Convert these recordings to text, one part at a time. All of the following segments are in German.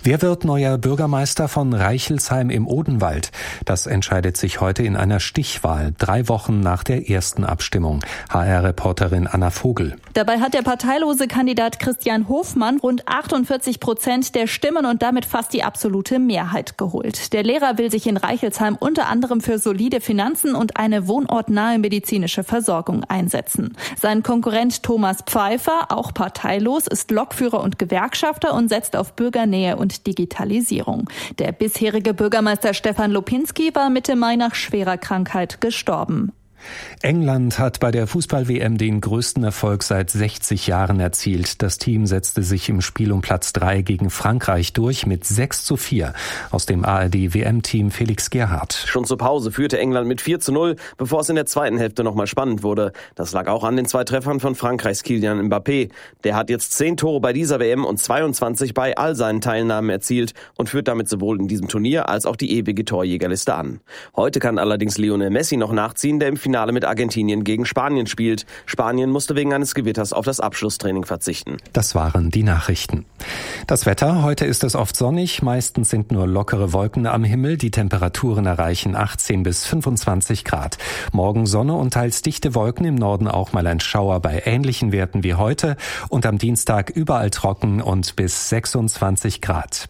Wer wird neuer Bürgermeister von Reichelsheim im Odenwald? Das entscheidet sich heute in einer Stichwahl, 3 Wochen nach der ersten Abstimmung. HR-Reporterin Anna Vogel. Dabei hat der parteilose Kandidat Christian Hofmann rund 48% der Stimmen und damit fast die absolute Mehrheit geholt. Der Lehrer will sich in Reichelsheim unter anderem für solide Finanzen und eine wohnortnahe medizinische Versorgung einsetzen. Sein Konkurrent Thomas Pfeiffer, auch parteilos, ist Lokführer und Gewerkschafter und setzt auf Bürgernähe und Digitalisierung. Der bisherige Bürgermeister Stefan Lopinski war Mitte Mai nach schwerer Krankheit gestorben. England hat bei der Fußball-WM den größten Erfolg seit 60 Jahren erzielt. Das Team setzte sich im Spiel um Platz 3 gegen Frankreich durch mit 6:4. Aus dem ARD-WM-Team Felix Gerhardt. Schon zur Pause führte England mit 4:0, bevor es in der zweiten Hälfte nochmal spannend wurde. Das lag auch an den 2 Treffern von Frankreichs Kylian Mbappé. Der hat jetzt 10 Tore bei dieser WM und 22 bei all seinen Teilnahmen erzielt und führt damit sowohl in diesem Turnier als auch die ewige Torjägerliste an. Heute kann allerdings Lionel Messi noch nachziehen, der im Finale mit Argentinien gegen Spanien spielt. Spanien musste wegen eines Gewitters auf das Abschlusstraining verzichten. Das waren die Nachrichten. Das Wetter: Heute ist es oft sonnig, meistens sind nur lockere Wolken am Himmel. Die Temperaturen erreichen 18 bis 25 Grad. Morgen Sonne und teils dichte Wolken, im Norden auch mal ein Schauer bei ähnlichen Werten wie heute. Und am Dienstag überall trocken und bis 26 Grad.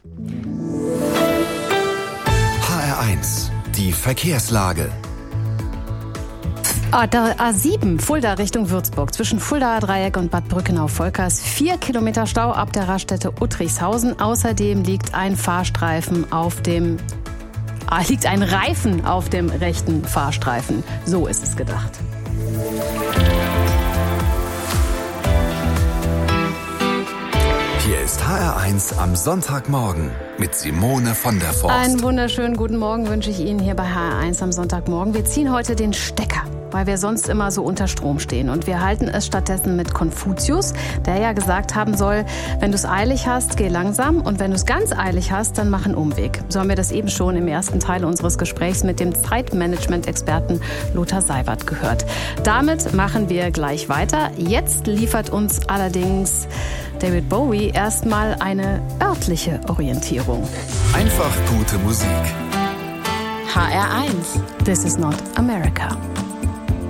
HR1, die Verkehrslage. Der A7 Fulda Richtung Würzburg zwischen Fuldaer Dreieck und Bad Brückenau-Volkers 4 Kilometer Stau ab der Raststätte Uttrichshausen. Außerdem liegt ein Reifen auf dem rechten Fahrstreifen. So ist es gedacht. Hier ist HR1 am Sonntagmorgen mit Simone von der Forst. Einen wunderschönen guten Morgen wünsche ich Ihnen hier bei HR1 am Sonntagmorgen. Wir ziehen heute den Stecker, weil wir sonst immer so unter Strom stehen. Und wir halten es stattdessen mit Konfuzius, der ja gesagt haben soll, wenn du es eilig hast, geh langsam. Und wenn du es ganz eilig hast, dann mach einen Umweg. So haben wir das eben schon im ersten Teil unseres Gesprächs mit dem Zeitmanagement-Experten Lothar Seiwert gehört. Damit machen wir gleich weiter. Jetzt liefert uns allerdings David Bowie erstmal eine örtliche Orientierung. Einfach gute Musik. HR1. This is not America.